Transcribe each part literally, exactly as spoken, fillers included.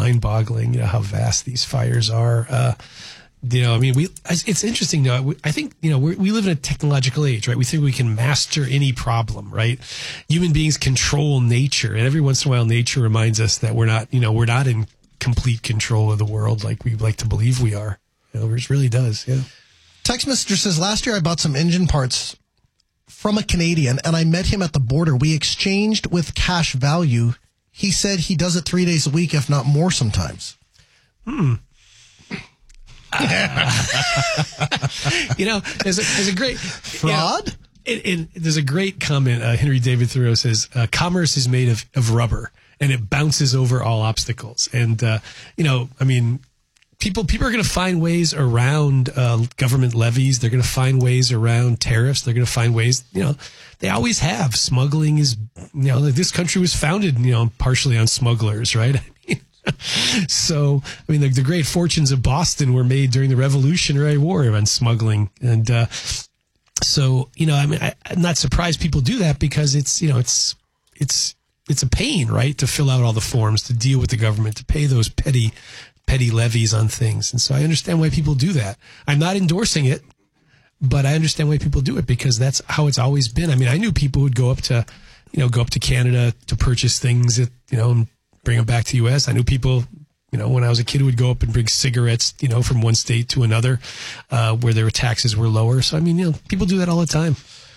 mind-boggling, you know, how vast these fires are. Uh, you know, I mean, we. It's interesting, though. I think, you know, we we live in a technological age, right? We think we can master any problem, right? Human beings control nature, and every once in a while, nature reminds us that we're not, you know, we're not in complete control of the world like we like to believe we are. You know, it really does, yeah. Text Mister says, last year I bought some engine parts from a Canadian, and I met him at the border. We exchanged with cash value. He said he does it three days a week, if not more sometimes. Hmm. Uh, you know, there's a, there's a great fraud. You know, it, it, there's a great comment. Uh, Henry David Thoreau says, uh, "Commerce is made of, of rubber, and it bounces over all obstacles." And uh, you know, I mean, people people are going to find ways around uh, government levies. They're going to find ways around tariffs. They're going to find ways. You know, they always have. Smuggling is, you know, this country was founded, you know, partially on smugglers, right? I mean, so, I mean, the, the great fortunes of Boston were made during the Revolutionary War on smuggling. And uh, so, you know, I mean, I, I'm not surprised people do that because it's, you know, it's, it's, it's a pain, right? To fill out all the forms, to deal with the government, to pay those petty, petty levies on things. And so I understand why people do that. I'm not endorsing it, but I understand why people do it because that's how it's always been. I mean, I knew people who'd go up to, you know, go up to Canada to purchase things that, you know, and bring them back to the U S. I knew people, you know, when I was a kid who would go up and bring cigarettes, you know, from one state to another, uh, where their taxes were lower. So, I mean, you know, people do that all the time.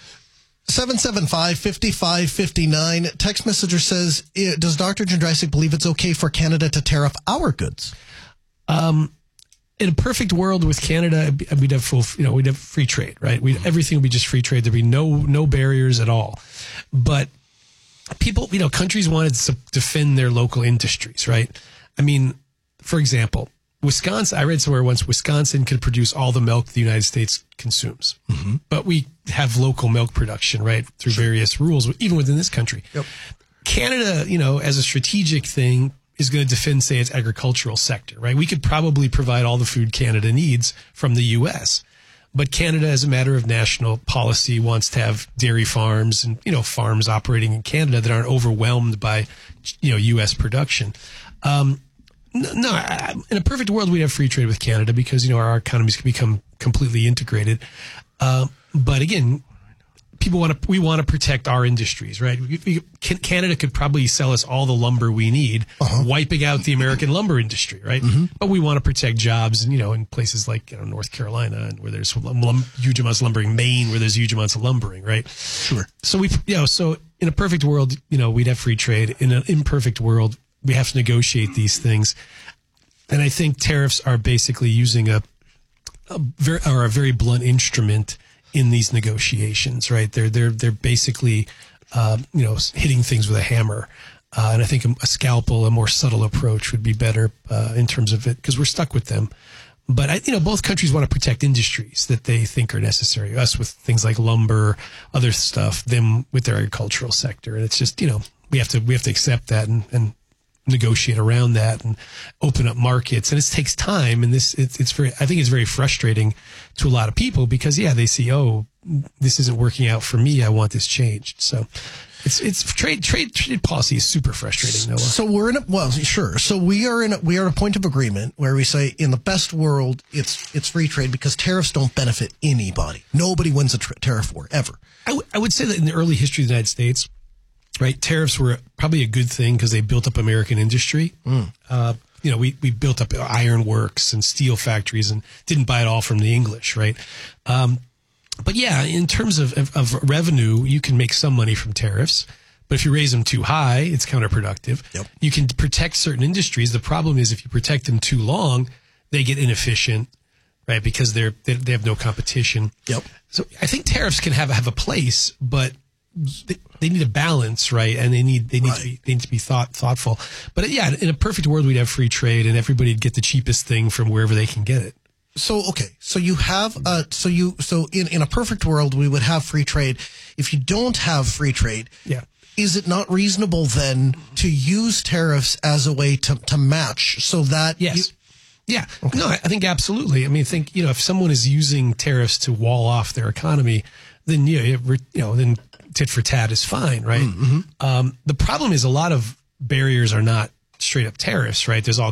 seven seven five, five five five nine. Text messenger says, does Doctor Jędrasik believe it's okay for Canada to tariff our goods? Um, in a perfect world with Canada, we'd have full, you know, we'd have free trade, right? We everything would be just free trade. There'd be no, no barriers at all. But people, you know, countries wanted to defend their local industries, right? I mean, for example, Wisconsin, I read somewhere once, Wisconsin could produce all the milk the United States consumes. Mm-hmm. But we have local milk production, right, through various rules, even within this country. Yep. Canada, you know, as a strategic thing, is going to defend, say, its agricultural sector, right? We could probably provide all the food Canada needs from the U S, but Canada, as a matter of national policy, wants to have dairy farms and, you know, farms operating in Canada that aren't overwhelmed by, you know, U S production. Um, no, no I, in a perfect world, we'd have free trade with Canada because, you know, our economies could become completely integrated. Uh, but again, people want to, we want to protect our industries, right? We, we, Canada could probably sell us all the lumber we need, uh-huh. wiping out the American lumber industry, right? Mm-hmm. But we want to protect jobs, and you know, in places like, you know, North Carolina, and where there's lum, huge amounts of lumbering, Maine, where there's huge amounts of lumbering, right? Sure. So we, you know, so in a perfect world, you know, we'd have free trade. In an imperfect world, we have to negotiate these things, and I think tariffs are basically using a, a very or a very blunt instrument in these negotiations, right? They're they're they're basically, uh, you know, hitting things with a hammer, uh, and I think a, a scalpel, a more subtle approach, would be better uh, in terms of it because we're stuck with them. But I, you know, both countries want to protect industries that they think are necessary. Us with things like lumber, other stuff. Them with their agricultural sector, and it's just, you know, we have to we have to accept that and, and negotiate around that and open up markets. And it takes time. And this, it's, it's very, I think it's very frustrating to a lot of people because, yeah, they see, oh, this isn't working out for me. I want this changed. So it's, it's trade, trade, trade policy is super frustrating, Noah. So we're in a, well, sure. So we are in a, we are at a point of agreement where we say in the best world, it's, it's free trade because tariffs don't benefit anybody. Nobody wins a tra- tariff war ever. I, w- I would say that in the early history of the United States, right, tariffs were probably a good thing because they built up American industry. Mm. Uh, you know, we, we built up iron works and steel factories and didn't buy it all from the English, right? Um, but yeah, in terms of, of, of revenue, you can make some money from tariffs. But if you raise them too high, it's counterproductive. Yep. You can protect certain industries. The problem is if you protect them too long, they get inefficient, right? Because they're, they, they have no competition. Yep. So I think tariffs can have, have a place, but They, they need a balance, right? And they need they need right. to be they need to be thought thoughtful. But yeah, in a perfect world, we'd have free trade, and everybody'd get the cheapest thing from wherever they can get it. So okay, so you have uh, so you so in in a perfect world, we would have free trade. If you don't have free trade, yeah, is it not reasonable then to use tariffs as a way to to match so that yes. You, Yeah. Okay. No, I think absolutely. I mean, I think, you know, if someone is using tariffs to wall off their economy, then, you know, you know then tit for tat is fine, right? Mm-hmm. Um, the problem is a lot of barriers are not straight up tariffs, right? There's all